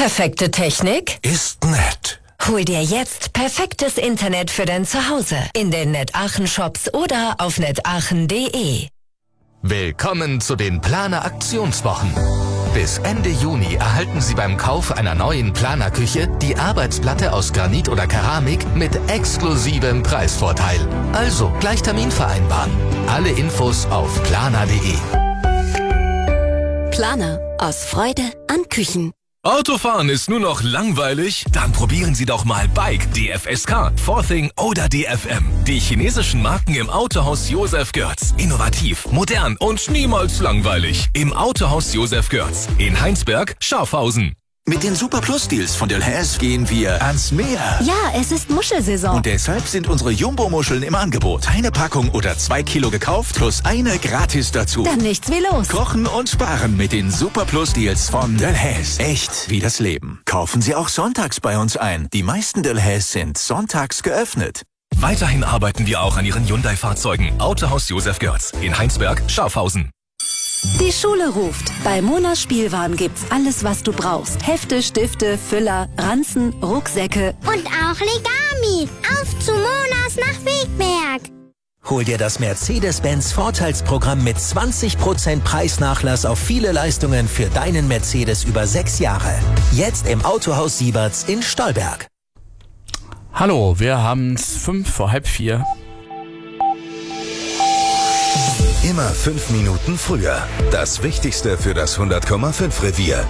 Perfekte Technik ist nett. Hol dir jetzt perfektes Internet für dein Zuhause in den NetAachen Shops oder auf netaachen.de. Willkommen zu den Planer Aktionswochen. Bis Ende Juni erhalten Sie beim Kauf einer neuen Planerküche die Arbeitsplatte aus Granit oder Keramik mit exklusivem Preisvorteil. Also gleich Termin vereinbaren. Alle Infos auf planer.de. Planer, aus Freude an Küchen. Autofahren ist nur noch langweilig? Dann probieren Sie doch mal Bike, DFSK, Forthing oder DFM. Die chinesischen Marken im Autohaus Josef Görz. Innovativ, modern und niemals langweilig. Im Autohaus Josef Görz. In Heinsberg, Schafhausen. Mit den Super Plus Deals von Delhaize gehen wir ans Meer. Ja, es ist Muschelsaison. Und deshalb sind unsere Jumbo-Muscheln im Angebot. Eine Packung oder 2 Kilo gekauft, plus eine gratis dazu. Dann nichts wie los. Kochen und sparen mit den Super Plus Deals von Delhaize. Echt wie das Leben. Kaufen Sie auch sonntags bei uns ein. Die meisten Delhaize sind sonntags geöffnet. Weiterhin arbeiten wir auch an Ihren Hyundai-Fahrzeugen. Autohaus Josef Görz. In Heinsberg, Schafhausen. Die Schule ruft. Bei Monas Spielwaren gibt's alles, was du brauchst. Hefte, Stifte, Füller, Ranzen, Rucksäcke. Und auch Legami. Auf zu Monas nach Wegberg. Hol dir das Mercedes-Benz Vorteilsprogramm mit 20% Preisnachlass auf viele Leistungen für deinen Mercedes über 6 Jahre. Jetzt im Autohaus Sieberts in Stolberg. Hallo, wir haben's 4:05. Immer 5 Minuten früher. Das Wichtigste für das 100,5 Revier.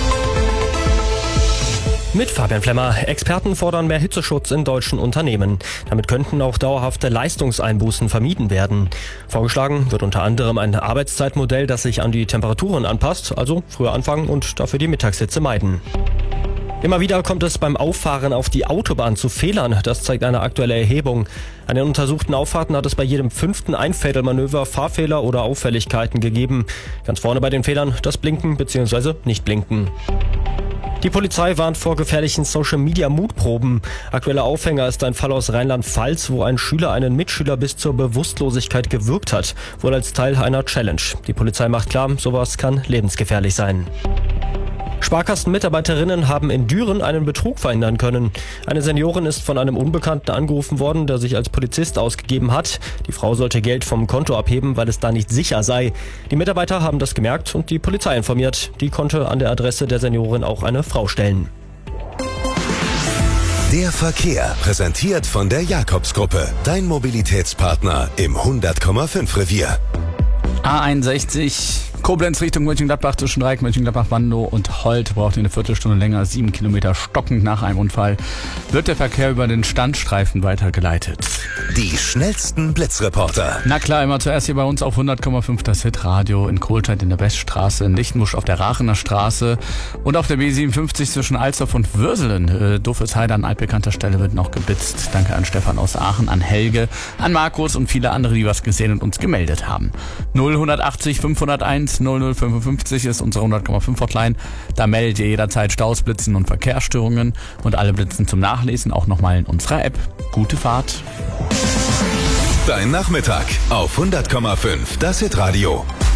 Mit Fabian Flemmer. Experten fordern mehr Hitzeschutz in deutschen Unternehmen. Damit könnten auch dauerhafte Leistungseinbußen vermieden werden. Vorgeschlagen wird unter anderem ein Arbeitszeitmodell, das sich an die Temperaturen anpasst, also früher anfangen und dafür die Mittagshitze meiden. Immer wieder kommt es beim Auffahren auf die Autobahn zu Fehlern. Das zeigt eine aktuelle Erhebung. An den untersuchten Auffahrten hat es bei jedem 5. Einfädelmanöver Fahrfehler oder Auffälligkeiten gegeben. Ganz vorne bei den Fehlern das Blinken bzw. Nicht-Blinken. Die Polizei warnt vor gefährlichen Social-Media-Mutproben. Aktueller Aufhänger ist ein Fall aus Rheinland-Pfalz, wo ein Schüler einen Mitschüler bis zur Bewusstlosigkeit gewürgt hat, wohl als Teil einer Challenge. Die Polizei macht klar, sowas kann lebensgefährlich sein. Sparkassenmitarbeiterinnen haben in Düren einen Betrug verhindern können. Eine Seniorin ist von einem Unbekannten angerufen worden, der sich als Polizist ausgegeben hat. Die Frau sollte Geld vom Konto abheben, weil es da nicht sicher sei. Die Mitarbeiter haben das gemerkt und die Polizei informiert. Die konnte an der Adresse der Seniorin auch eine Frau stellen. Der Verkehr, präsentiert von der Jakobsgruppe. Dein Mobilitätspartner im 100,5 Revier. A61, Koblenz Richtung Mönchengladbach zwischen Dreieck, Mönchengladbach, Wandow und Holt braucht eine Viertelstunde länger, 7 Kilometer stockend nach einem Unfall. Wird der Verkehr über den Standstreifen weitergeleitet. Die schnellsten Blitzreporter. Na klar, immer zuerst hier bei uns auf 100,5 das Hitradio in Kohlstedt in der Weststraße, in Lichtenbusch auf der Raachener Straße und auf der B57 zwischen Alsdorf und Würselen. Doofesheide an altbekannter Stelle wird noch geblitzt. Danke an Stefan aus Aachen, an Helge, an Markus und viele andere, die was gesehen und uns gemeldet haben. 0180 501 0055 ist unsere 100,5 Hotline. Da meldet ihr jederzeit Staus, Blitzen und Verkehrsstörungen und alle Blitzen zum Nachlesen auch nochmal in unserer App. Gute Fahrt. Dein Nachmittag auf 100,5 das Hitradio.